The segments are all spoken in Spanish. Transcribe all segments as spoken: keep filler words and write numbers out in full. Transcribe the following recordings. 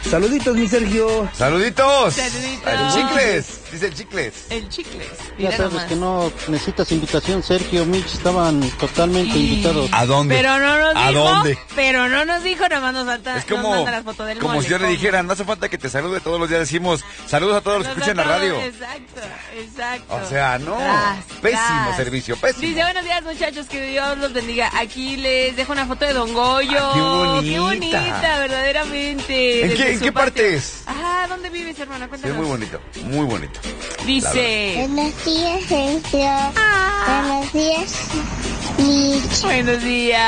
Saluditos, mi Sergio. Saluditos. Saluditos. El chicles, dice el chicles. El chicles. Ya sabes que no necesitas invitación, Sergio, Mitch, estaban totalmente y... invitados. ¿A dónde? Pero no nos ¿A dijo. dónde? Pero no nos dijo, nomás nos falta. Es como, nos manda las fotos del como mole, si yo le ¿cómo? dijera, no hace falta que te salude todos los días, decimos saludos a todos los que escuchan la radio. Exacto, exacto. O sea, no, Tras, pésimo tras. servicio, pésimo. Dice, buenos días, muchachos, que Dios los bendiga. Aquí les dejo una foto de Don Goyo. Ah, qué bonita. Qué bonita, verdaderamente. ¿En Desde qué, en su qué patio. parte es? Ajá, ¿dónde vives, hermana? Sí, Cuéntanos. muy bonito, muy bonito. Dice... Buenos días, Sergio. Buenos días, Mitch. Buenos días.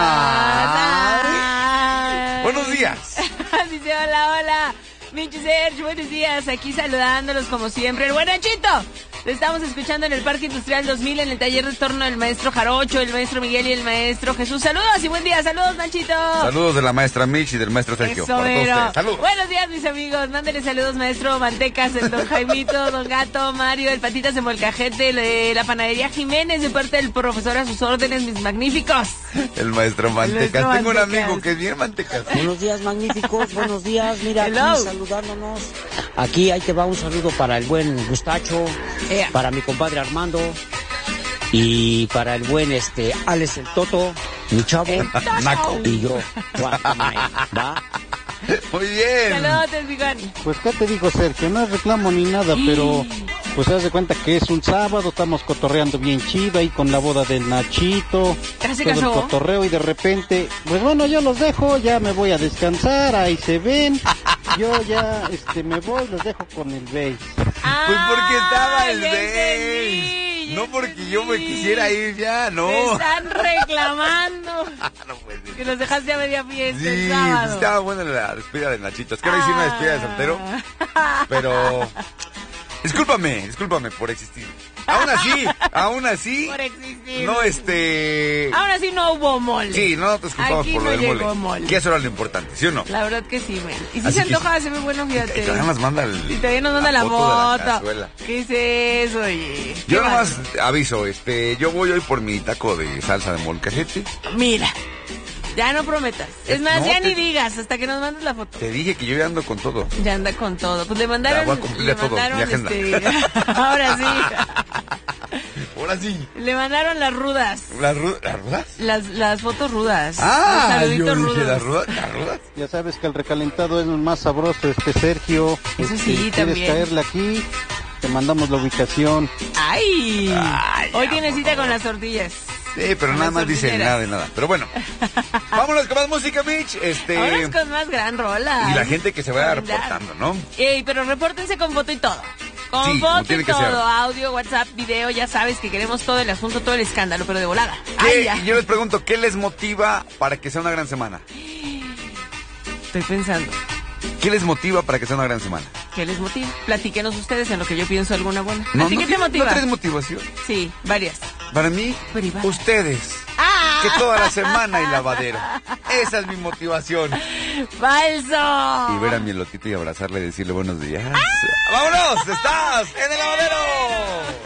Ah. Ay. Buenos días. Dice, hola, hola. Mitch y Sergio, buenos días. Aquí saludándolos como siempre. El buen Nachito. Lo estamos escuchando en el Parque Industrial dos mil, en el taller de torno del maestro Jarocho, el maestro Miguel y el maestro Jesús. Saludos y buen día. Saludos, Nachito. Saludos de la maestra Mitch y del maestro Sergio. Eso, Para todos mero. ustedes. Saludos. Buenos días, mis amigos. Mándenle saludos, maestro Mantecas, el don Jaimito, don Gato, Mario, el Patitas de Molcajete, de la panadería Jiménez, de parte del profesor a sus órdenes, mis magníficos. El maestro Mantecas. maestro Tengo un Mantecas. amigo que es bien Mantecas. Buenos días, magníficos, buenos días. Mira, Hello. aquí saludándonos. Aquí ahí te va un saludo para el buen Gustacho, Ea. para mi compadre Armando y para el buen este Alex el Toto, mi chavo, Naco. y yo, Juan Tamayo, ¿va? Muy bien. Saludos, Vigón. Pues, ¿qué te digo, Sergio? No es reclamo ni nada, pero pues haz de cuenta que es un sábado, estamos cotorreando bien chido ahí con la boda del Nachito, ¿Ya se todo el casó? cotorreo y de repente, pues bueno, yo los dejo, ya me voy a descansar, ahí se ven, yo ya este me voy, los dejo con el bass. Pues porque estaba el ya bass. entendí, ya No porque yo me entendí. quisiera ir ya, no. Me están reclamando No puede ser. que los dejaste a media fiesta Sí, el pues sábado. estaba buena la despedida de Nachito. Es que ahora hice una despedida de soltero, Ah. pero... Discúlpame, discúlpame por existir. Aún así, aún así... Por existir. No, este... Aún así no hubo mole. Sí, no te disculpamos Aquí por lo no del llegó mole. mole. Que eso era lo importante, ¿sí o no? La verdad que sí, men. Y si Así se que antoja, sí. se ve bueno, fíjate. Y todavía nos manda el... Y todavía nos manda la, foto de la foto. cazuela. ¿Qué es eso, oye? Yo ¿Qué nomás más? aviso, este, yo voy hoy por mi taco de salsa de molcajete. Mira, ya no prometas. Es más, No, ya te- ni digas hasta que nos mandes la foto. Te dije que yo ya ando con todo. Ya anda con todo. Pues le mandaron. Ya voy a cumplir le todo, mandaron, mi agenda. este, ahora sí. Ahora sí. Le mandaron las rudas. ¿Las, ru- ¿las rudas? Las, las fotos rudas. Ah, los yo saluditos dije, rudos. ¿las rudas? ¿Las rudas? Ya sabes que el recalentado es más sabroso, este Sergio. Eso Este, sí, ¿quieres también. caerle aquí? Te mandamos la ubicación. ¡Ay! Ay, Hoy ya, tiene por cita con favor. las tortillas. Sí, pero Con nada las más dice tortilleras. nada de nada. Pero bueno, vámonos con más música, Mitch. Este, Ahora es con más gran rola. y la gente que se vaya Para brindar. reportando, ¿no? Ey, pero repórtense con foto y todo. Con Sí, como foto tiene y que todo. ser. Audio, WhatsApp, video. Ya sabes que queremos todo el asunto, todo el escándalo, pero de volada. ¿Qué? Ay, ya. Y yo les pregunto, ¿qué les motiva para que sea una gran semana? Estoy pensando. ¿Qué les motiva para que sea una gran semana? ¿Qué les motiva? Platíquenos ustedes en lo que yo pienso alguna buena. No, ¿A ti no qué te tienes- motiva? ¿No tienes motivación? Sí, varias. Para mí, Privada. ustedes. ¡Ah! Que toda la semana hay lavadero. Esa es mi motivación. ¡Falso! Y ver a mi elotito y abrazarle y decirle buenos días. ¡Vámonos! ¡Estás en el lavadero!